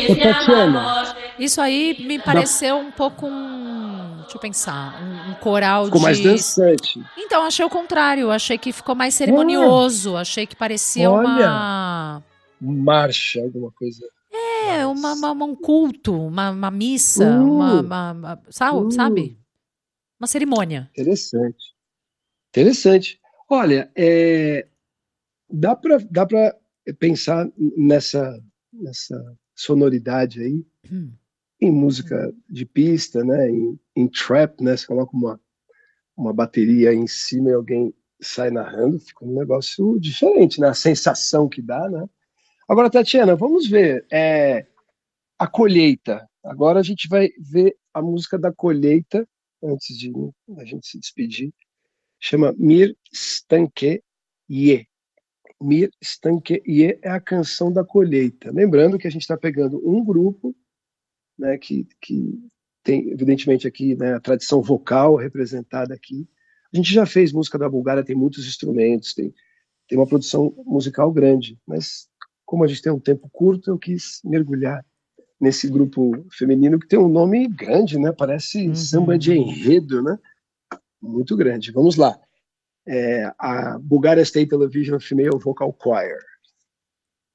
Ô, Tatiana, Isso aí me dá- pareceu um pouco um. Deixa eu pensar. Um coral ficou mais de. dançante. Então, achei o contrário. Achei que ficou mais Ah, cerimonioso. Achei que parecia olha, uma. marcha, alguma coisa É, mais. um culto, uma missa, Hum, sabe? hum, Uma cerimônia. interessante, interessante. Olha, dá para pensar nessa sonoridade aí em música de pista, né? Em trap, né? Você coloca uma bateria aí em cima e alguém sai narrando, fica um negócio diferente, né? A sensação que dá, né? Agora, Tatiana, vamos ver. A colheita. Agora a gente vai ver a música da colheita, antes de a gente se despedir. Chama Mir Stanke Ye. Mir Stanke Ye é a canção da colheita. Lembrando que a gente está pegando um grupo, né, que tem, evidentemente, aqui, né, a tradição vocal representada aqui. A gente já fez música da Bulgária, tem muitos instrumentos, tem uma produção musical grande, mas como a gente tem um tempo curto, eu quis mergulhar nesse grupo feminino que tem um nome grande, né? Parece samba de Uhum. enredo, né? Muito grande. Vamos lá. A Bulgaria State Television Female Vocal Choir.